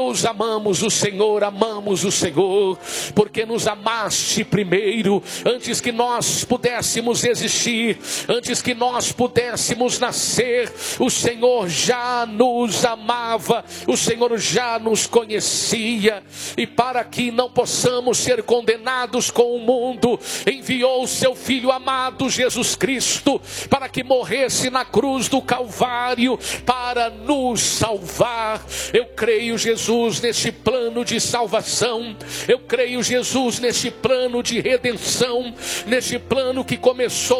Deus, amamos o Senhor, porque nos amaste primeiro, antes que nós pudéssemos existir, antes que nós pudéssemos nascer, o Senhor já nos amava, o Senhor já nos conhecia, e para que não possamos ser condenados com o mundo, enviou o seu Filho amado Jesus Cristo, para que morresse na cruz do Calvário, para nos salvar. Eu creio, Jesus, neste plano de salvação, eu creio, Jesus, neste plano de redenção, neste plano que começou